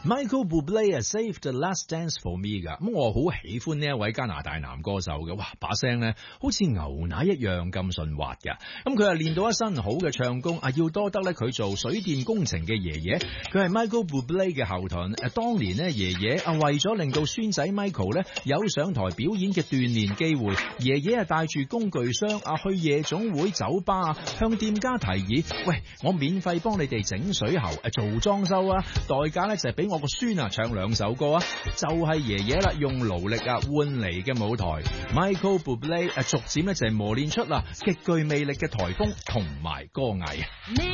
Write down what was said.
Michael Bublé Save the Last Dance for Me 噶，咁我好喜歡呢一位加拿大男歌手嘅，哇把聲咧好似牛奶一樣咁順滑噶，咁佢係練到一身好嘅唱功，要多得咧佢做水電工程嘅爺爺，佢係 Michael Bublé 嘅後盾，當年咧爺爺為咗令到孫仔 Michael 咧有上台表演嘅鍛煉機會，爺爺帶住工具箱去夜總會酒吧向店家提議，喂，我免費幫你哋整水喉做裝修啊，代價咧就係俾我個孫唱2首歌啊，就係爺爺啦用勞力換嚟嘅舞台。 Michael Bublé 逐漸咧就係磨練出極具魅力嘅台風同埋歌藝。